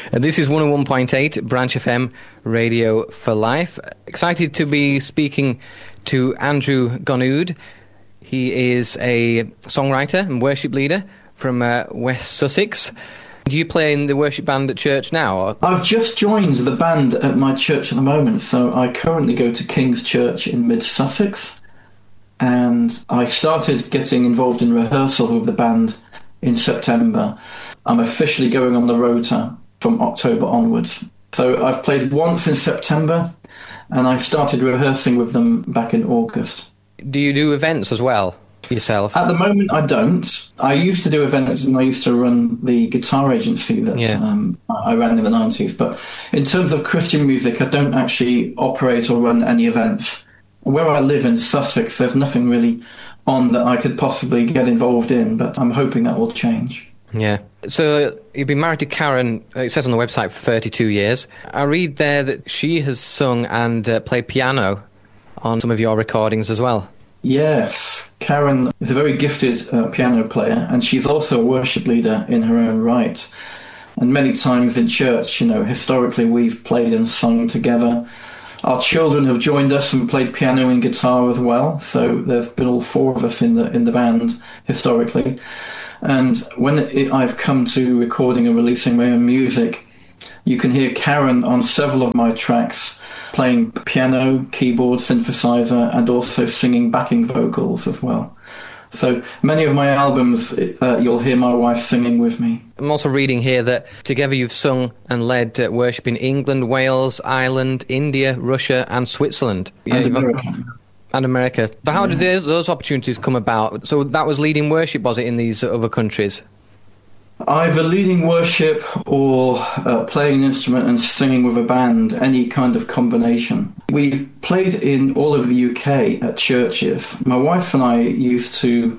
This is 101.8 Branch FM Radio for Life. Excited to be speaking to Andrew Gonood. He is a songwriter and worship leader from West Sussex. Do you play in the worship band at church now? Or? I've just joined the band at my church at the moment, so I currently go to King's Church in mid-Sussex, and I started getting involved in rehearsals with the band in September. I'm officially going on the rota from October onwards. So I've played once in September, and I started rehearsing with them back in August. Do you do events as well yourself? At the moment, I don't. I used to do events, and I used to run the guitar agency that I ran in the 90s. But in terms of Christian music, I don't actually operate or run any events. Where I live in Sussex, there's nothing really on that I could possibly get involved in, but I'm hoping that will change. Yeah. So you've been married to Karen, it says on the website, for 32 years. I read there that she has sung and played piano on some of your recordings as well. Yes, Karen is a very gifted piano player, and she's also a worship leader in her own right. And many times in church, historically we've played and sung together. Our children have joined us and played piano and guitar as well, so there's been all four of us in the band historically. And when I've come to recording and releasing my own music, you can hear Karen on several of my tracks playing piano, keyboard, synthesizer, and also singing backing vocals as well. So many of my albums, you'll hear my wife singing with me. I'm also reading here that together you've sung and led worship in England, Wales, Ireland, India, Russia, and Switzerland. And America. And America. So how did those opportunities come about? So that was leading worship, was it, in these other countries? Either leading worship or playing an instrument and singing with a band, any kind of combination. We've played in all of the UK at churches. My wife and I used to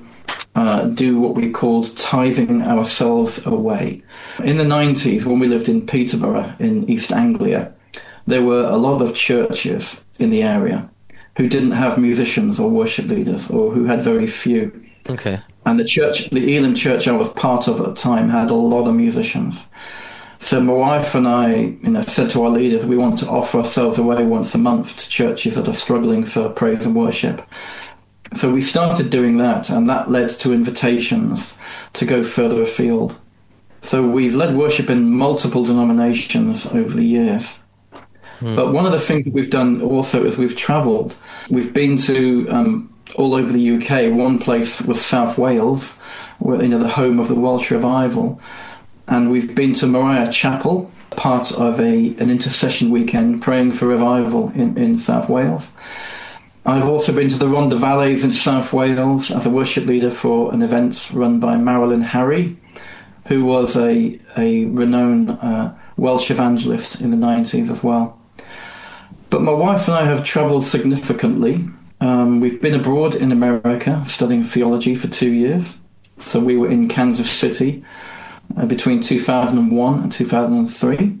do what we called tithing ourselves away. In the 90s, when we lived in Peterborough in East Anglia, there were a lot of churches in the area who didn't have musicians or worship leaders, or who had very few. Okay. And the Elim church I was part of at the time had a lot of musicians. So my wife and I, said to our leaders, we want to offer ourselves away once a month to churches that are struggling for praise and worship. So we started doing that, and that led to invitations to go further afield. So we've led worship in multiple denominations over the years. But one of the things that we've done also is we've travelled. We've been to all over the UK. One place was South Wales, where, the home of the Welsh Revival. And we've been to Moriah Chapel, part of an intercession weekend, praying for revival in South Wales. I've also been to the Rhondda Valleys in South Wales as a worship leader for an event run by Marilyn Harry, who was a renowned Welsh evangelist in the 90s as well. But my wife and I have travelled significantly. We've been abroad in America studying theology for 2 years. So we were in Kansas City between 2001 and 2003.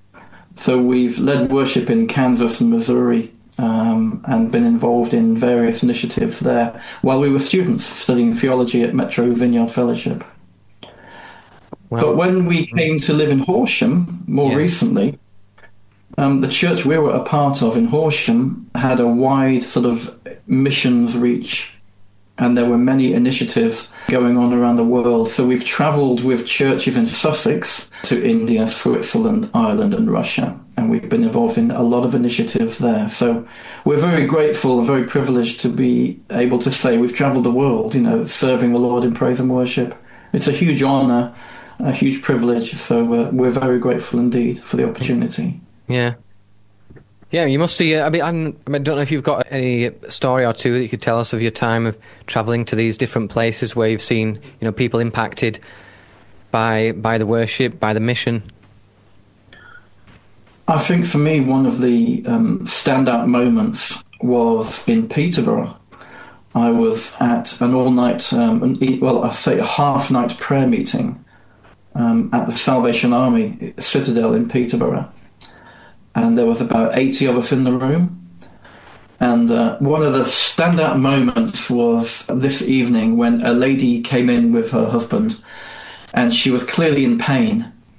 So we've led worship in Kansas and Missouri and been involved in various initiatives there while we were students studying theology at Metro Vineyard Fellowship. Wow. But when we came to live in Horsham more recently, the church we were a part of in Horsham had a wide sort of missions reach, and there were many initiatives going on around the world. So we've travelled with churches in Sussex to India, Switzerland, Ireland and Russia, and we've been involved in a lot of initiatives there. So we're very grateful and very privileged to be able to say we've travelled the world, serving the Lord in praise and worship. It's a huge honour, a huge privilege, so we're very grateful indeed for the opportunity. Yeah. Yeah, you must see. I don't know if you've got any story or two that you could tell us of your time of travelling to these different places where you've seen, people impacted by the worship, by the mission. I think for me, one of the standout moments was in Peterborough. I was at an all-night, a half-night prayer meeting at the Salvation Army Citadel in Peterborough. And there was about 80 of us in the room. And one of the standout moments was this evening when a lady came in with her husband, and she was clearly in pain.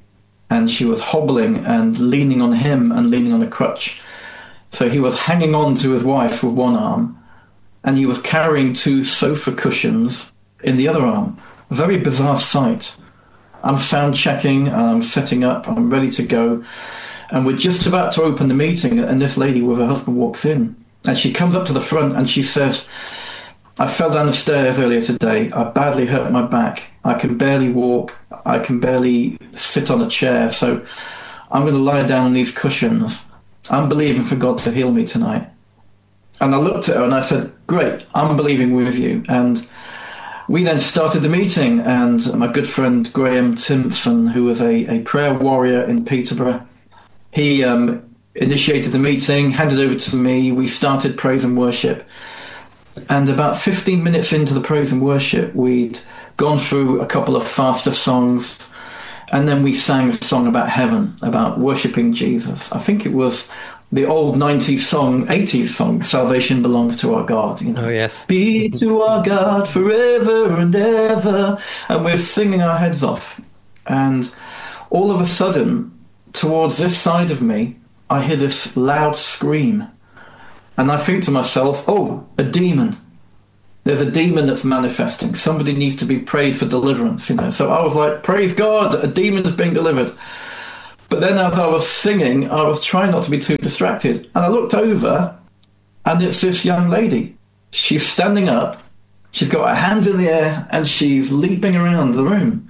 and she was hobbling and leaning on him and leaning on a crutch. So he was hanging on to his wife with one arm, and he was carrying 2 sofa cushions in the other arm. A very bizarre sight. I'm sound checking, I'm setting up, I'm ready to go, and we're just about to open the meeting, and this lady with her husband walks in, and she comes up to the front and she says, I fell down the stairs earlier today. I badly hurt my back. I can barely walk. I can barely sit on a chair, so I'm going to lie down on these cushions. I'm believing for God to heal me tonight. And I looked at her and I said, great, I'm believing with you. And we then started the meeting, and my good friend Graham Timpson, who was a prayer warrior in Peterborough, he initiated the meeting, handed over to me. We started praise and worship. And about 15 minutes into the praise and worship, we'd gone through a couple of faster songs, and then we sang a song about heaven, about worshipping Jesus. I think it was the old 90s song, 80s song, Salvation Belongs to Our God. You know? Oh, yes. Be to our God forever and ever. And we're singing our heads off. And all of a sudden, towards this side of me, I hear this loud scream. And I think to myself, oh, a demon. There's a demon that's manifesting. Somebody needs to be prayed for deliverance, you know. So I was like, praise God, a demon is being delivered. But then as I was singing, I was trying not to be too distracted. And I looked over, and it's this young lady. She's standing up, she's got her hands in the air, and she's leaping around the room.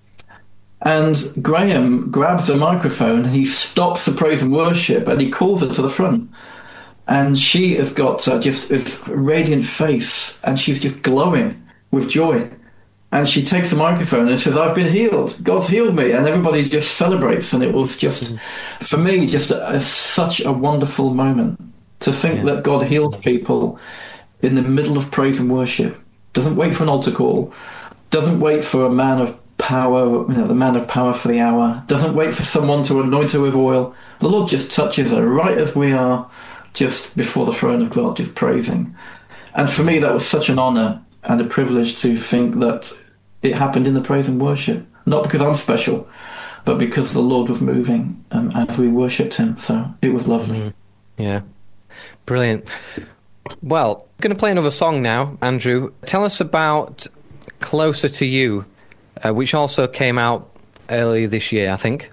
And Graham grabs the microphone, and he stops the praise and worship, and he calls her to the front. And she has got just this radiant face, and she's just glowing with joy. And she takes the microphone and says, I've been healed. God's healed me. And everybody just celebrates. And it was just, for me, just such a wonderful moment to think that God heals people in the middle of praise and worship. Doesn't wait for an altar call. Doesn't wait for a man of power, you know, the man of power for the hour. Doesn't wait for someone to anoint her with oil. The Lord just touches her right as we are, just before the throne of God, just praising. And for me, that was such an honour and a privilege to think that it happened in the praise and worship. Not because I'm special, but because the Lord was moving as we worshipped him. So it was lovely. Yeah. Brilliant. Well, I'm going to play another song now, Andrew. Tell us about Closer to You, which also came out early this year, I think.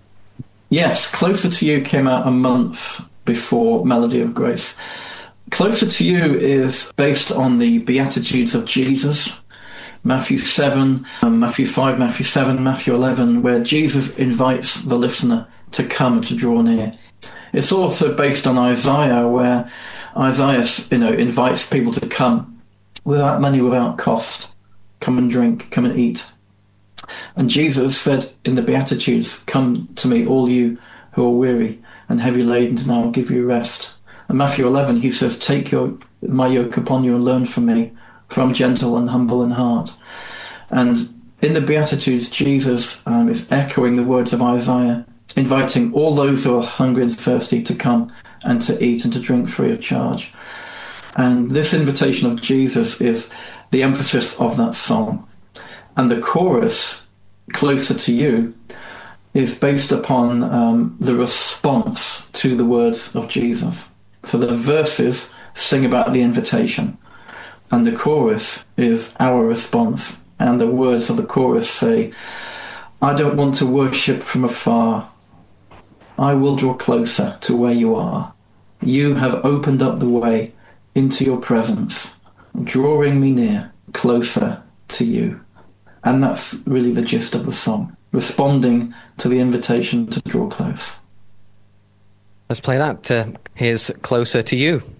Yes, Closer to You came out a month before Melody of Grace. Closer to You is based on the Beatitudes of Jesus, Matthew 7, Matthew 5, Matthew 7, Matthew 11, where Jesus invites the listener to come and to draw near. It's also based on Isaiah, where Isaiah, invites people to come without money, without cost. Come and drink, come and eat. And Jesus said in the Beatitudes, come to me, all you who are weary and heavy laden, and I will give you rest. And Matthew 11, he says, take my yoke upon you and learn from me, for I'm gentle and humble in heart. And in the Beatitudes, Jesus is echoing the words of Isaiah, inviting all those who are hungry and thirsty to come and to eat and to drink free of charge. And this invitation of Jesus is the emphasis of that song. And the chorus, Closer to You, is based upon the response to the words of Jesus. So the verses sing about the invitation, and the chorus is our response. And the words of the chorus say, I don't want to worship from afar. I will draw closer to where you are. You have opened up the way into your presence, drawing me near, closer to you. And that's really the gist of the song, responding to the invitation to draw close. Let's play that. Here's Closer to You.